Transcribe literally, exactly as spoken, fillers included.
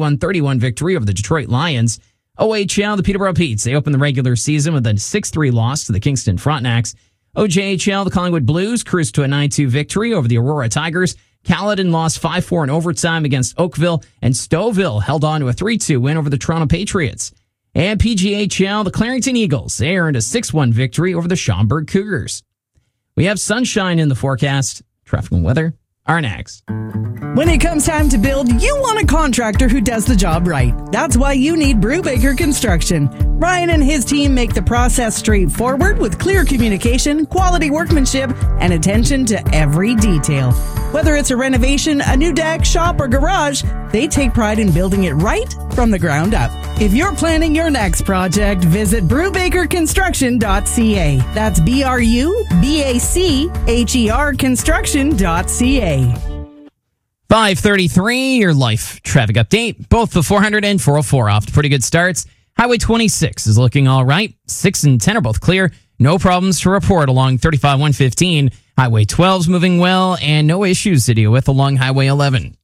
one thirty-one victory over the Detroit Lions. O H L, the Peterborough Petes, they opened the regular season with a six three loss to the Kingston Frontenacs. O J H L, the Collingwood Blues, cruised to a nine two victory over the Aurora Tigers. Caledon lost five four in overtime against Oakville, and Stouffville held on to a three two win over the Toronto Patriots. And P G H L, the Clarington Eagles, they earned a six one victory over the Schaumburg Cougars. We have sunshine in the forecast. Traffic and weather are next. When it comes time to build, you want a contractor who does the job right. That's why you need Brubaker Construction. Ryan and his team make the process straightforward with clear communication, quality workmanship, and attention to every detail. Whether it's a renovation, a new deck, shop, or garage, they take pride in building it right from the ground up. If you're planning your next project, visit brubaker construction dot c a. That's B R U B A C H E R construction dot c a. five thirty-three, your life traffic update. Both the four hundred and four oh four off to pretty good starts. Highway twenty-six is looking all right. six and ten are both clear. No problems to report along thirty-five one fifteen. Highway twelve is moving well, and no issues to deal with along Highway eleven.